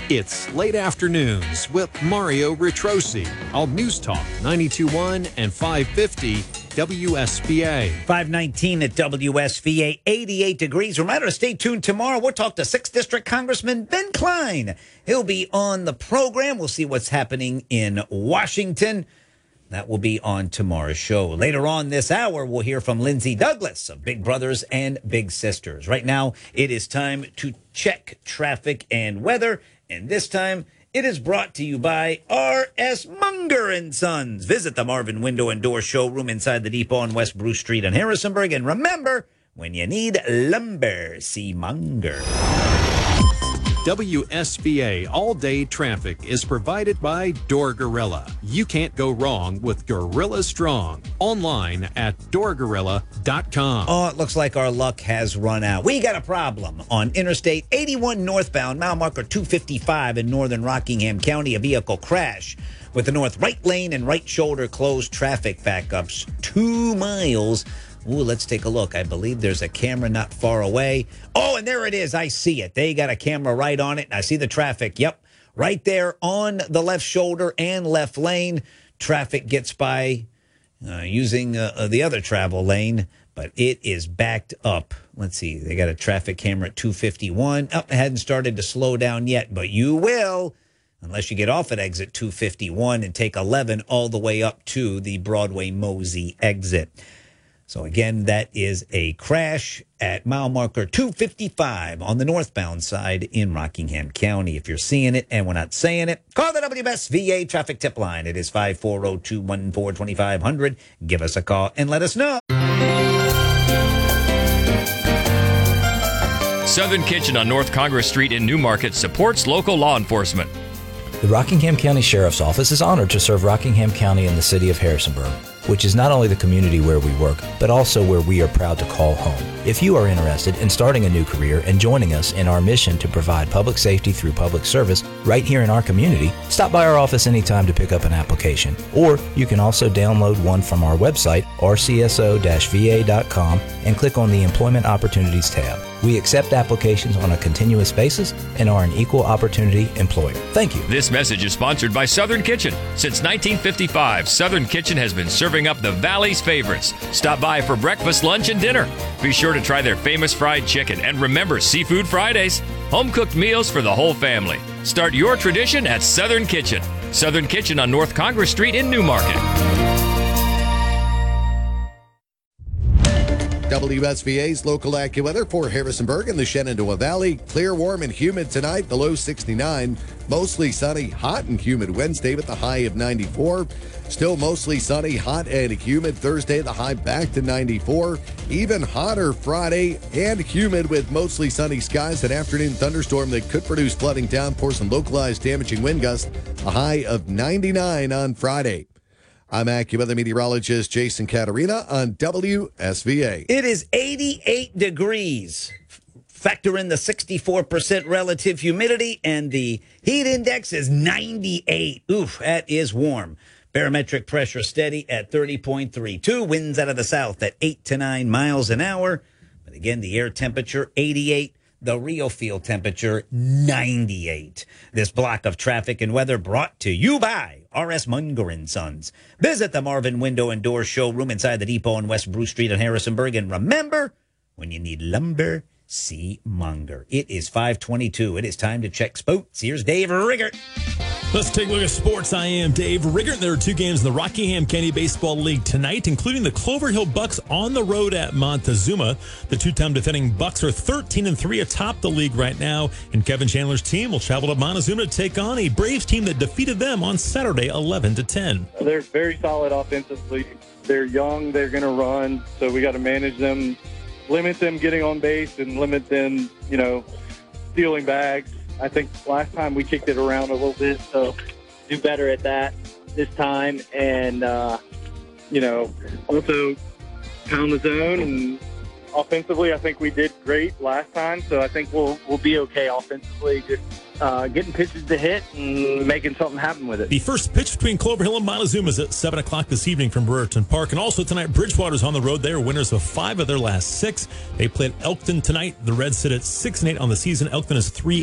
It's Late Afternoons with Mario Ritrosi on News Talk 92.1 and 550 WSVA. 519 at WSVA, 88 degrees. Remember to stay tuned tomorrow. We'll talk to 6th District Congressman Ben Klein. He'll be on the program. We'll see what's happening in Washington. That will be on tomorrow's show. Later on this hour, we'll hear from Lindsay Douglas of Big Brothers and Big Sisters. Right now, it is time to check traffic and weather. And this time, it is brought to you by R.S. Munger and Sons. Visit the Marvin Window and Door Showroom inside the depot on West Bruce Street in Harrisonburg. And remember, when you need lumber, see Munger. WSVA all-day traffic is provided by Door Gorilla. You can't go wrong with Gorilla Strong. Online at doorgorilla.com. Oh, it looks like our luck has run out. We got a problem on Interstate 81 northbound, mile marker 255 in northern Rockingham County. A vehicle crash with the north right lane and right shoulder closed, traffic backups 2 miles. Ooh, let's take a look. I believe there's a camera not far away. Oh, and there it is. I see it. They got a camera right on it. I see the traffic. Yep, right there on the left shoulder and left lane. Traffic gets by using the other travel lane, but it is backed up. Let's see. They got a traffic camera at 251. Oh, it hadn't started to slow down yet, but you will, unless you get off at exit 251 and take 11 all the way up to the Broadway Mosey exit. So again, that is a crash at mile marker 255 on the northbound side in Rockingham County. If you're seeing it and we're not saying it, call the WSVA traffic tip line. It is 540-214-2500. Give us a call and let us know. Southern Kitchen on North Congress Street in Newmarket supports local law enforcement. The Rockingham County Sheriff's Office is honored to serve Rockingham County and the city of Harrisonburg, which is not only the community where we work, but also where we are proud to call home. If you are interested in starting a new career and joining us in our mission to provide public safety through public service right here in our community, stop by our office anytime to pick up an application. Or you can also download one from our website, rcso-va.com, and click on the Employment Opportunities tab. We accept applications on a continuous basis and are an equal opportunity employer. Thank you. This message is sponsored by Southern Kitchen. Since 1955, Southern Kitchen has been serving up the Valley's favorites. Stop by for breakfast, lunch, and dinner. Be sure to try their famous fried chicken, and remember Seafood Fridays. Home-cooked meals for the whole family. Start your tradition at Southern Kitchen. Southern Kitchen on North Congress Street in Newmarket. WSVA's local AccuWeather for Harrisonburg and the Shenandoah Valley. Clear, warm, and humid tonight, the low 69. Mostly sunny, hot and humid Wednesday with the high of 94. Still mostly sunny, hot and humid Thursday, the high back to 94. Even hotter Friday and humid with mostly sunny skies. An afternoon thunderstorm that could produce flooding downpours and localized damaging wind gusts. A high of 99 on Friday. I'm AccuWeather meteorologist Jason Caterina on WSVA. It is 88 degrees. Factor in the 64% relative humidity, and the heat index is 98. Oof, that is warm. Barometric pressure steady at 30.32. Winds out of the south at 8 to 9 miles an hour. But again, the air temperature 88. The real field temperature, 98. This block of traffic and weather brought to you by R.S. Munger and Sons. Visit the Marvin Window and Door Showroom inside the depot on West Bruce Street in Harrisonburg. And remember, when you need lumber, see Munger. It is 5:22. It is time to check sports. Here's Dave Riggert. Let's take a look at sports. I am Dave Riggert. There are 2 games in the Rockingham County Baseball League tonight, including the Clover Hill Bucks on the road at Montezuma. The 2-time defending Bucks are 13-3 atop the league right now, and Kevin Chandler's team will travel to Montezuma to take on a Braves team that defeated them on Saturday 11-10. They're very solid offensively. They're young. They're going to run, so we got to manage them, limit them getting on base, and limit them, stealing bags. I think last time we kicked it around a little bit, so do better at that this time. And, also pound the zone. And offensively, I think we did great last time, so I think we'll be okay offensively. Just getting pitches to hit and making something happen with it. The first pitch between Clover Hill and Montezuma is at 7 o'clock this evening from Brewerton Park. And also tonight, Bridgewater's on the road. They are winners of 5 of their last 6. They played Elkton tonight. The Reds sit at 6-8 on the season. Elkton is 3